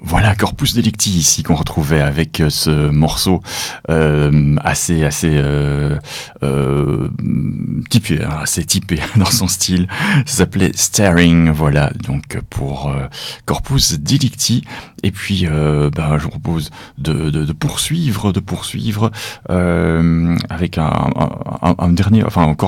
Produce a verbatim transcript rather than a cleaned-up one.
Voilà, Corpus Delicti ici qu'on retrouvait avec euh, ce morceau euh, assez assez euh, euh, typé, hein, assez typé dans son style. Ça s'appelait Staring, voilà. Donc pour euh, Corpus Delicti. Et puis, euh, ben, je vous propose de, de, de poursuivre, de poursuivre euh, avec un, un, un dernier, enfin encore.